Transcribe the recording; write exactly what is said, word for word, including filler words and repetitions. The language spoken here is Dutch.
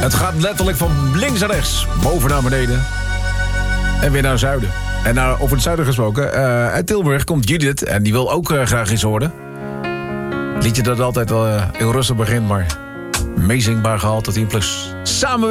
Het gaat letterlijk van links naar rechts, boven naar beneden. En weer naar zuiden. En nou, over het zuiden gesproken, uh, uit Tilburg komt Judith. En die wil ook uh, graag iets horen. Liedje dat altijd wel uh, heel rustig begint, maar meezingbaar gehaald tot tien plus. Samen